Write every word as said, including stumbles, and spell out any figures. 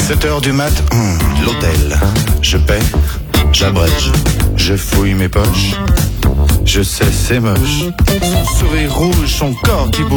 sept heures du mat, hum, l'hôtel. Je paie, j'abrège, je fouille mes poches. Je sais, c'est moche. Son sourire rouge, son corps qui bouge.